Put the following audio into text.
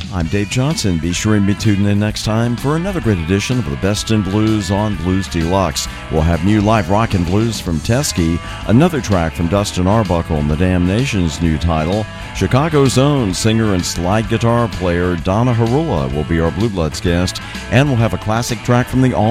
I'm Dave Johnson. Be sure and be tuned in next time for another great edition of the Best in Blues on Blues Deluxe. We'll have new live rock and blues from Teskey, another track from Dustin Arbuckle and the Damnation's new title. Chicago's own singer and slide guitar player Donna Harula will be our Blue Bloods guest, and we'll have a classic track from the